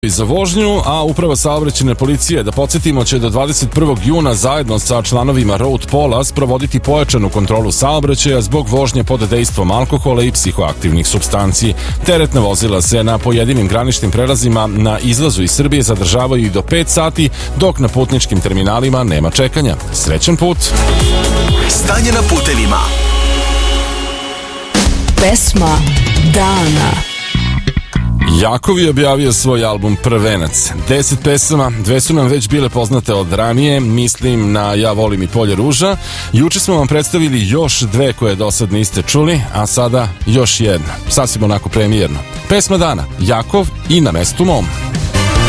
za vožnju, a Uprava saobraćajne policije, da podsjetimo, će do 21. juna zajedno sa članovima Road Pola sprovoditi pojačanu kontrolu saobraćaja zbog vožnje pod dejstvom alkohola i psihoaktivnih supstanci. Teretna vozila se na pojedinim graničnim prelazima na izlazu iz Srbije zadržavaju i do 5 sati, dok na putničkim terminalima nema čekanja. Srećan put! Stanje na putevima. Pesma dana. Jakov je objavio svoj album Prvenac. 10 pesama, 2 su nam već bile poznate od ranije, mislim na Ja volim i Polje ruža. Juče smo vam predstavili još 2 koje do sad niste čuli, a sada još jedna, sasvim onako premijerno. Pesma dana, Jakov i Na mestu mom.